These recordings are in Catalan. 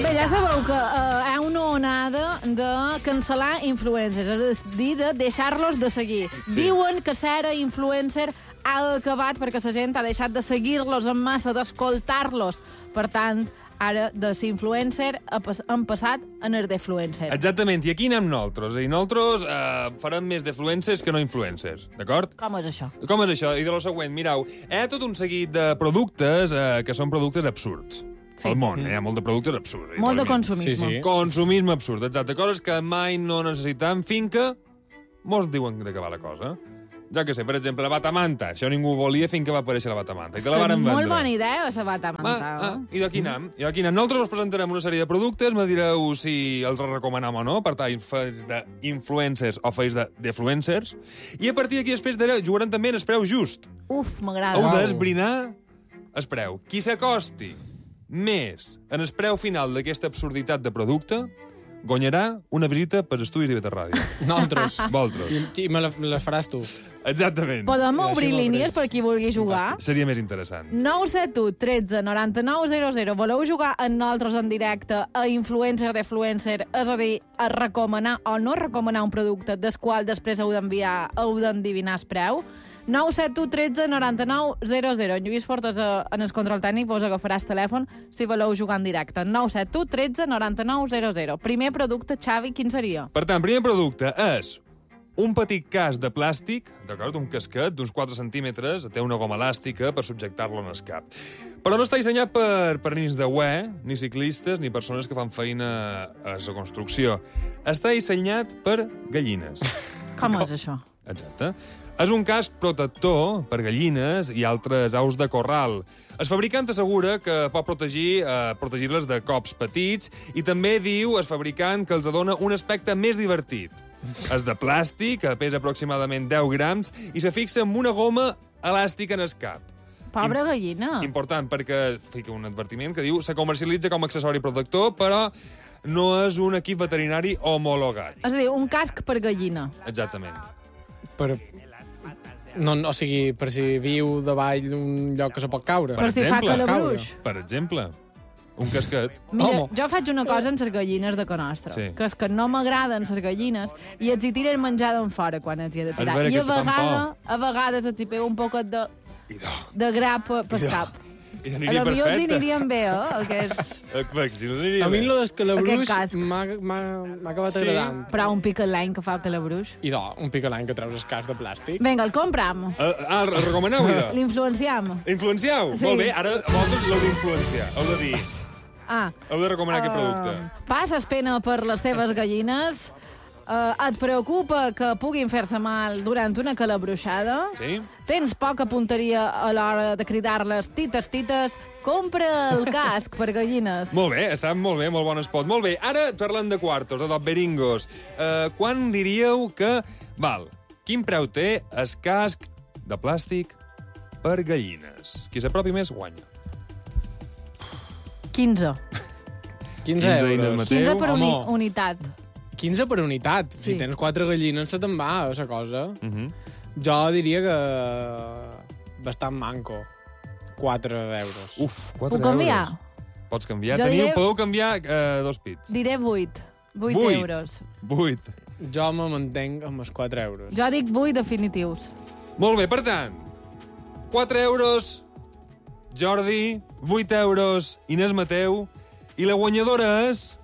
Bé, ja sabeu que hi ha una onada de cancel·lar influencers, és a dir, de deixar-los de seguir. Sí. Diuen que ser influencer ha acabat perquè la gent ha deixat de seguir-los en massa, d'escoltar-los. Per tant, ara de ser influencer han passat a ser defluencer. Exactament, i aquí anem nosaltres. I nosaltres farem més defluencers que no influencers, d'acord? Com és això? Com és això? I de lo següent, mireu, hi ha tot un seguit de productes que són productes absurds. Sí. Al món, hi ha molt de productes absurds. Molt de consumisme. consumisme. Sí, sí. Consumisme absurd, exacte. Coses que mai no necessitam fins que mos diuen d'acabar la cosa. Ja que sé, per exemple, la batamanta. Això ningú ho volia fins que va aparèixer la batamanta. I te la varen vendre. Molt bona idea, la batamanta. I d'aquí anem. Nosaltres us presentarem una sèrie de productes, me direu si els recomanem o no, per tant, feis d'influencers o feis de defluencers. I a partir d'aquí després jugarem també en el preu just. Uf, m'agrada. Heu d'esbrinar el preu. Qui s'acosti més en el preu final d'aquesta absurditat de producte guanyarà una visita per Estudis IB Ràdio. Nosaltres. Vosaltres. I me les faràs tu. Exactament. Podem I obrir així línies m'agrada. per qui vulgui jugar? Seria més interessant. 971 13 99 00. Voleu jugar amb nosaltres en directe a influencer defluencer, és a dir, a recomanar o no recomanar un producte del qual després heu d'endevinar el preu? 971 13 99 00. En Lluís Fortes en el control tècnic vos agafarà el telèfon si voleu jugar en directe. 971 13 99 00. Primer producte, Xavi, quin seria? Per tant, primer producte és un petit casc de plàstic, d'acord, un casquet d'uns 4 centímetres, té una goma elàstica per subjectar-lo en el cap. Però no està dissenyat per nins de ué, ni ciclistes, ni persones que fan feina a la construcció. Està dissenyat per gallines. Com és això? Exacte. És un casc protector per gallines i altres aus de corral. El fabricant assegura que pot protegir-les de cops petits i també diu el fabricant que els dona un aspecte més divertit. És de plàstic, que pesa aproximadament 10 grams i se fixa amb una goma elàstica en el cap. Pobra gallina. Important, perquè fica un advertiment que diu se comercialitza com a accessori protector, però no és un equip veterinari homologat. És a dir, un casc per gallina. Exactament. O sigui, per si viu davall d'un lloc que se pot caure. Per si fa calabruix. Per exemple, un casquet. Mira, jo faig una cosa amb les gallines de ca nostra, Sí. que és que no m'agraden les gallines i els hi tiren menjar d'en fora quan els hi he de tirar. veure I que te fan a vegades els hi pega un poquet Idò. de gra pel cap. I A aniria l'avió els hi perfecte. anirien bé, Aquests... Si no aniria A mi bé. lo del calabruix Aquest casc. m'ha acabat Sí. agradant. Però un pic l'any que fa calabruix. I un pic a l'any que treus el casc de plàstic. Vinga, el compram. El recomaneu, idò? L'influenciem. Influencieu? Sí. Molt bé, ara vosaltres l'heu d'influenciar. Heu de dir, Ah, heu de recomanar aquest producte. passes pena per les teves gallines, et preocupa que puguin fer-se mal durant una calabruixada, Sí? tens poca punteria a l'hora de cridar-les tites, tites, compra el casc per gallines. Molt bé, està molt bé, molt bon espot. Molt bé, ara parlant de quartos, de beringos. Quan diríeu que... Quin preu té el casc de plàstic per gallines? Qui s'apropi més, guanya. 15. 15 Inés euros. Mateu. 15 per Home. unitat. 15 per unitat. Sí. Si tens 4 gallines, se te'n va, la cosa. Jo diria que bastant manco. 4 euros. Uf, 4 Puc canviar? euros. Pots canviar. Jo diré- Podeu canviar 2 pits. Diré 8. 8 Vuit. euros. 8. Jo me mantenc amb els 4 euros. Jo dic 8 definitius. Molt bé, per tant, 4 euros, Jordi, 8 euros, Inés Mateu, i la guanyadora és...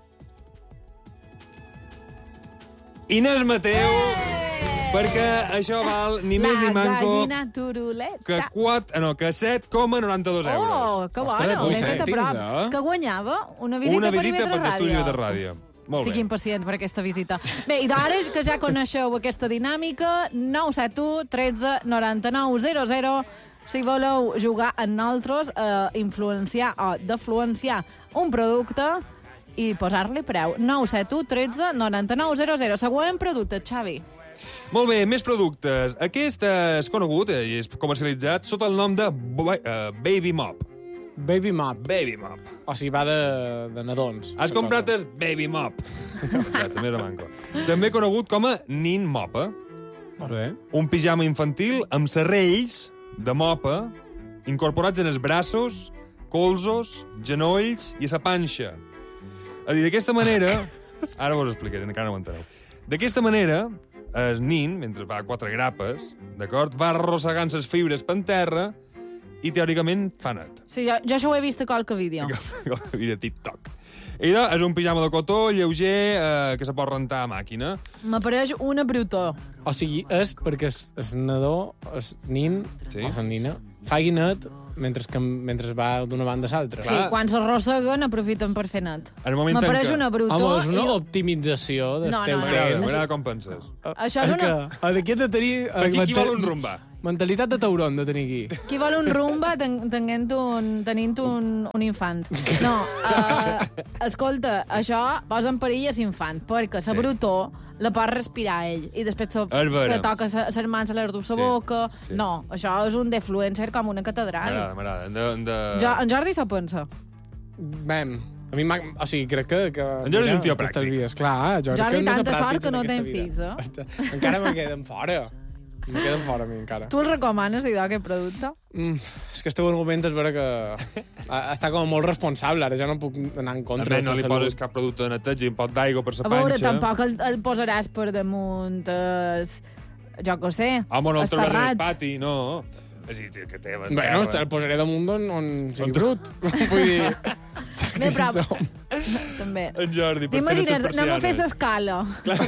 Inés Mateu, perquè això val ni més ni manco La gallina turuleta. que 7,92 euros. Oh, que bona, Ostres, m'he ui, fet a cèntims, prop. Que guanyava una visita Una per visita IB3 per Estudis Ràdio. de Ràdio. Molt Estic bé. impacient per aquesta visita. Bé, i d'ara que ja coneixeu aquesta dinàmica, 971 13 99 00, si voleu jugar amb nosaltres a influenciar o defluenciar un producte i posar-li preu. 971 13 99 00. Següent producte, Xavi. Molt bé, més productes. Aquest és conegut i és comercialitzat sota el nom de Baby Mop. Baby Mop. Baby Mop. O sigui, va de nadons. Has comprat el Baby Mop. Exacte, més a manco. També conegut com a Nin Mopa. Molt bé. Un pijama infantil amb serrells de mopa incorporats en els braços, colzos, genolls i a la panxa. D'aquesta manera... Ara vos explicaré, encara no ho enteneu. D'aquesta manera, el nin, mentre va a 4 grapes, d'acord, va arrossegant les fibres per terra i, teòricament, fa net. Sí, jo això ho he vist a qualque vídeo. I de TikTok. I és un pijama de cotó lleuger que se pot rentar a màquina. M'apareix una brutó. O sigui, és perquè el nadó, el nin, Sí. o la nina, faci net mentre va d'una banda a l'altra. Sí, quan s'arrosseguen aprofiten per fer net. En el moment en M'apareix què... una brutó. Home, és una i- optimització del No, teu no, no. temps. M'agrada com penses. Això és una... Aquí he de tenir... Per aquí vol un rumba? Mentalitat de tauron de tenir aquí. Qui vol un rumba tenint un infant? No, escolta, això posa en perill a l'infant, perquè la Sí. brutó la pot respirar ell, i després se vera. toca les mans a la Sí, boca. sí. No, això és un defluencer com una catedral. M'agrada. En Jordi s'ho pensa. Bem, a mi o sigui, crec que En Jordi és un tio aquestes pràctic. vies, clar, jo crec Jordi, que hem de ser tanta sort pràctics que en no aquesta te'n vida. fills, Encara me queden fora. Me queden fora a mi, encara. Tu el recomanes, idò, aquest producte? És que el teu argument és vera que està com molt responsable, ara ja no puc anar en contra També no de li la poses salut. cap producte de neteja i un pot d'aigua per la A veure, panxa. tampoc el posaràs per damunt jo què sé, Home, no el trauràs en el terrat. pati, no. És a dir, que té la Bueno, terra. el posaré damunt on sigui brut. Vull dir... Bé, però... Som. També. En Jordi, per fer T'imagines, les anem a fer persianes. l'escala.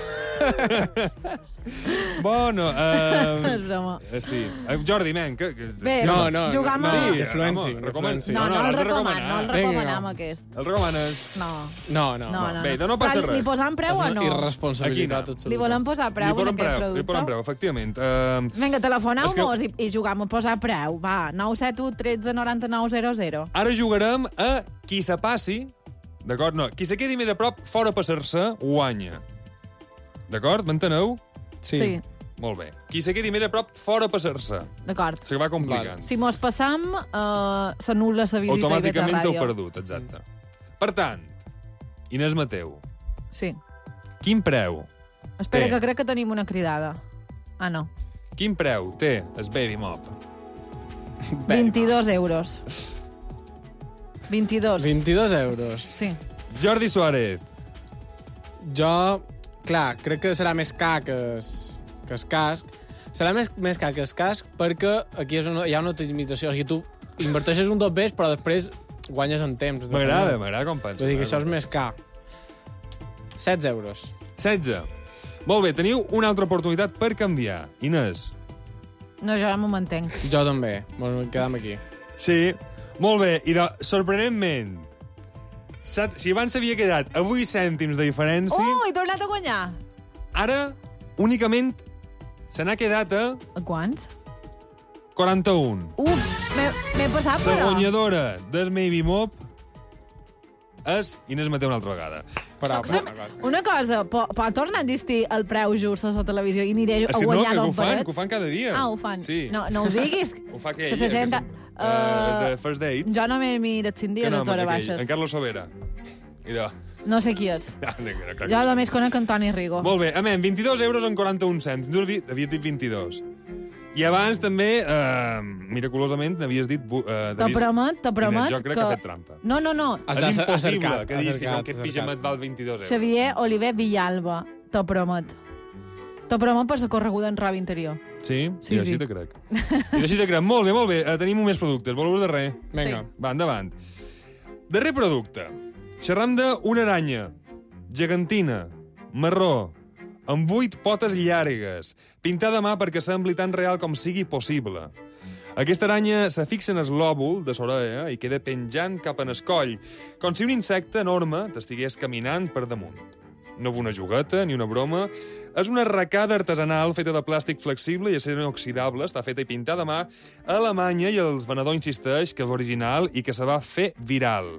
Bueno, És broma. sí. Jordi, men, que... Bé, No, no, jugar amb... no, el- Sí, influenci, home, influenci. No, no, l'has el de recoman, recomanar. no el Vinga, recomanem, no. aquest. El recomanes? No, No, no. no, no. Bé, no passa Però res. Li posam preu És o una no? irresponsabilitat Aquí no. absoluta. Li volem posar preu en aquest Li producte? posem preu, efectivament. Vinga, telefoneu-nos És i jugam a posar preu. Va, 971 13 99 00. Ara jugarem a qui se passi, d'acord? No, qui se quedi més a prop, fora a passar-se, guanya. D'acord? M'enteneu? Sí. Molt bé. Qui se quedi més a prop, fora a passar-se. D'acord. Se va complicant. Si mos passam, s'anul·la la visita a Automàticament Ibeta t'heu Ràdio. perdut, exacte. Per tant, Inés Mateu, Sí. quin preu? Espera, Té. que crec que tenim una cridada. Ah, no. Quin preu té el Baby Mop? 22 euros. 22. 22 euros. Sí. Jordi Suárez. Jo, clar, crec que serà més car que el casc. Serà més car que el casc perquè aquí hi ha una optimització. O sigui, tu inverteixes un dos bes, però després guanyes en temps. M'agrada com pensa. Vull dir que això és més car. 16 euros. 16. Molt bé, teniu una altra oportunitat per canviar. Inés. No, jo ara m'ho mantenc. Jo també. Ens quedam aquí. Sí, molt bé. I sorprenentment, si abans s'havia quedat a 8 cèntims de diferència, Oh, he tornat a guanyar! ara únicament se n'ha quedat a A quants? 41. M'he passat, La però. guanyadora del Baby Mop és Inés Mateu una altra vegada. Però, Una cosa, pot tornar a existir el preu just a la televisió i aniré És a que no, guanyar que ho dos fan, barets? que ho fan cada dia. Ah, ho fan. Sí. No ho diguis. Ho fa que Que ella, la gent... de First Dates. Jo no m'he mirat 5 dies a Tora Baixes. En Carlos Sobera. Idò. No sé qui és. Jo Jo només conec Antoni Rigo. Molt bé, amén, 22 euros en 41 cèntims. Tu havies dit 22. I abans també, miraculosament, n'havies dit... Te promet Jo crec que ha fet trampa. No. És impossible acercat, que diguis que acercat, aquest acercat. pijamet val 22 euros. Xavier Oliver Villalba, te promet. Te promet per la correguda en roba interior. Sí? Sí, I així sí. te crec. I així te crec. Molt bé, molt bé. Tenim més productes. Voleu darrer? vinga. Sí. Va, endavant. Darrer producte. Xerram d'una aranya gegantina, marró, amb 8 potes llargues, pintada a mà perquè sembli tan real com sigui possible. Aquesta aranya se fixa en el lòbul de l'orella i queda penjant cap en el coll, com si un insecte enorme t'estigués caminant per damunt. No és una jugueta ni una broma, és una arracada artesanal feta de plàstic flexible i acer inoxidable, està feta i pintada a mà a Alemanya i el venedor insisteix que és original i que se va fer viral.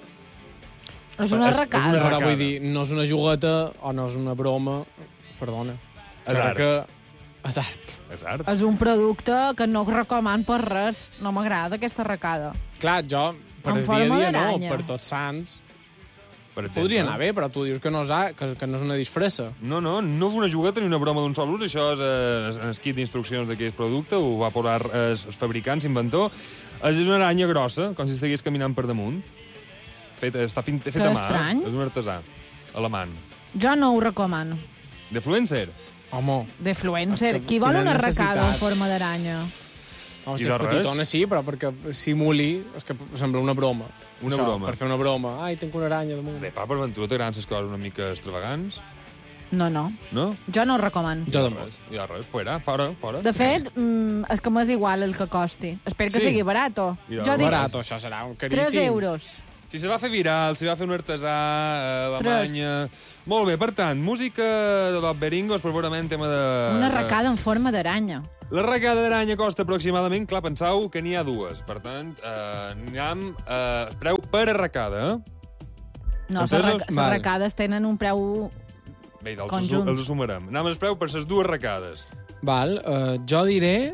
És una És arracada. una Però arracada. vull dir, no és una jugueta o no és una broma. Perdona. És Crec art. que és art. És art. És un producte que no recoman per res. No m'agrada aquesta arracada. Clar, jo, per En el dia a forma dia no, d'aranya. per tots sants, Per exemple. podria anar bé, però tu dius que no és una disfressa. No és una jugueta ni una broma d'un sol ús, això és el kit d'instruccions d'aquest producte, ho va posar el fabricant, l'inventor. És una aranya grossa, com si estigués caminant per damunt. Està fet Que a mà. estrany. És un artesà alemany. Jo no ho recomano. Defluencer. Home, Defluencer. És que Qui vol quina una arracada necessitat. en forma d'aranya? home I si de és res? petitona sí, però perquè simuli, és que sembla una broma. Una Això, broma. Per fer una broma. Ai, tinc una aranya damunt. Bé, per ventura t'agraden les coses una mica extravagants, No. no? Jo no ho recomano. Jo també. Ja res, fora. De fet, és que m'és igual el que costi. Espero que Sí. sigui barato. Ja, Jo dic Barat, això serà un caríssim. 3 euros. Si se va fer viral, si va fer un artesà a Alemanya... Molt bé, per tant, música de Dot Beringos, però segurament tema de... Una arracada en forma d'aranya. La arracada d'aranya costa aproximadament, clar, penseu que n'hi ha dues. Per tant, anem a preu per arracada, eh? No, les Entesos? arracades tenen un preu... Bé, Conjunt. els sumarem. Anem al preu per les dues arracades. Val, jo diré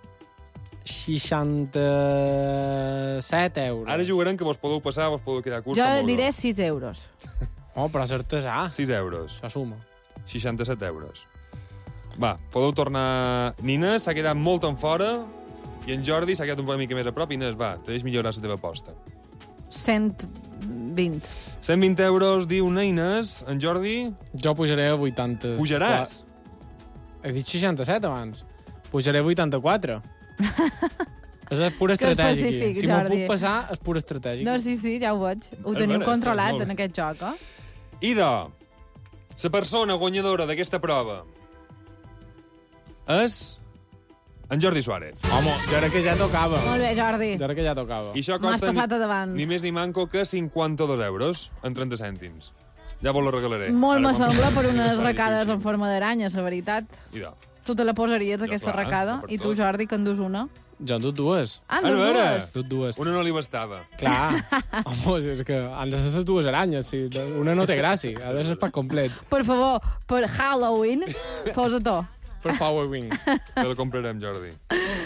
67 euros. Ara jugarem que vos podeu passar, vos podeu quedar curts. Jo diré 6 euros. Oh, però és artesà. 6 euros. Això suma. 67 euros. Va, podeu tornar... Nina s'ha quedat molt en fora i en Jordi s'ha quedat una mica més a prop. Inés, va, te deixo millorar la teva aposta. 120. 120 euros, diu una Inés. En Jordi, Jo pujaré a 80. pujaràs. He dit 67 abans. Pujaré a 84. És pura Que estratègia aquí. específic, Si m'ho Jordi. puc passar, és pura estratègia. No, sí, ja ho veig. Ho És teniu vera, controlat molt bé. en aquest joc, eh? Idò, la persona guanyadora d'aquesta prova és en Jordi Suárez. Home, jo crec que ja tocava. Molt bé, Jordi. Jo crec que ja tocava. I això M'has costa passat a davant. ni més ni manco que 52 euros en 30 cèntims. Ja vos lo regalaré. Molt Ara, me quan sembla per sigui unes necessari, arracades sí. en forma d'aranya, la veritat. Idò. Tu te la posaries, aquesta clar, arracada? per I tu, tot. Jordi, que en dus una? Jo en dut dues. Ah, en A dus veure. dues? Dut dues. Una no li bastava. Clar. Home, és que han de ser les dues aranyes. Sí. Una no té gràcia. Ha de ser per complet. Per favor, per Halloween, posa-t'ho. Per Halloween. Que la comprarem, Jordi.